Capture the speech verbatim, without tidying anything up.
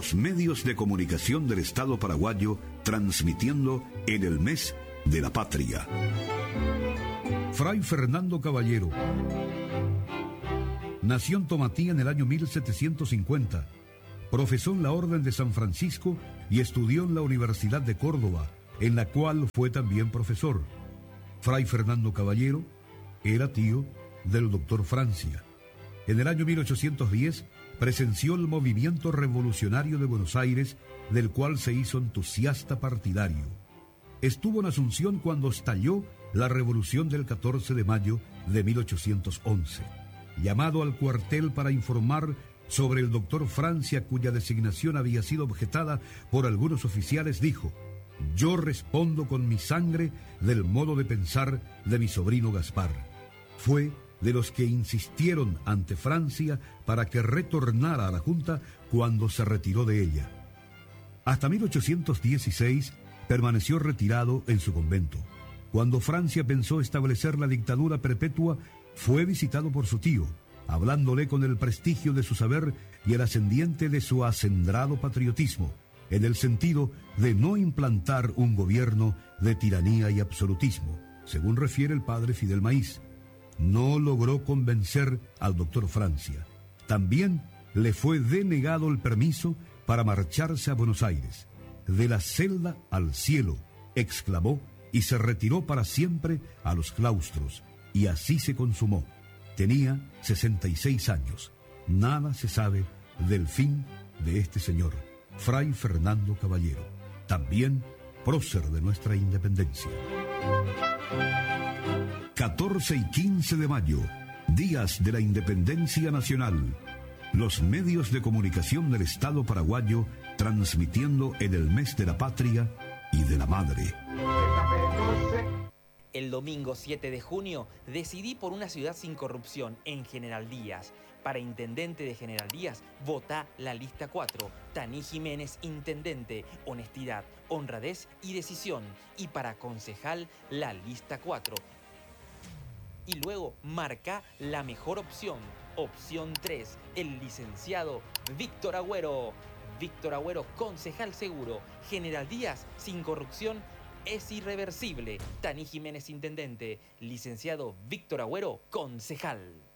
los medios de comunicación del Estado paraguayo transmitiendo en el mes de la patria. Fray Fernando Caballero nació en Tomatí en el año mil setecientos cincuenta. Profesó en la Orden de San Francisco y estudió en la Universidad de Córdoba, en la cual fue también profesor. Fray Fernando Caballero era tío del doctor Francia. En el año mil ochocientos diez presenció el movimiento revolucionario de Buenos Aires, del cual se hizo entusiasta partidario. Estuvo en Asunción cuando estalló la revolución del catorce de mayo de mil ochocientos once. Llamado al cuartel para informar sobre el doctor Francia, cuya designación había sido objetada por algunos oficiales, dijo: «Yo respondo con mi sangre del modo de pensar de mi sobrino Gaspar». Fue de los que insistieron ante Francia para que retornara a la Junta cuando se retiró de ella. Hasta mil ochocientos dieciséis permaneció retirado en su convento. Cuando Francia pensó establecer la dictadura perpetua, fue visitado por su tío, hablándole con el prestigio de su saber y el ascendiente de su acendrado patriotismo, en el sentido de no implantar un gobierno de tiranía y absolutismo, según refiere el padre Fidel Maíz. No logró convencer al doctor Francia. También le fue denegado el permiso para marcharse a Buenos Aires. «De la celda al cielo», exclamó, y se retiró para siempre a los claustros, y así se consumó. Tenía sesenta y seis años. Nada se sabe del fin de este señor, Fray Fernando Caballero, también prócer de nuestra independencia. catorce y quince de mayo, días de la Independencia Nacional. Los medios de comunicación del Estado paraguayo transmitiendo en el mes de la patria y de la madre. El domingo siete de junio decidí por una ciudad sin corrupción en General Díaz. Para intendente de General Díaz, votá la lista cuatro. Taní Jiménez, intendente. Honestidad, honradez y decisión. Y para concejal, la lista cuatro. Y luego marca la mejor opción. Opción tres, el licenciado Víctor Agüero. Víctor Agüero, concejal seguro. General Díaz, sin corrupción, es irreversible. Taní Jiménez, intendente. Licenciado Víctor Agüero, concejal.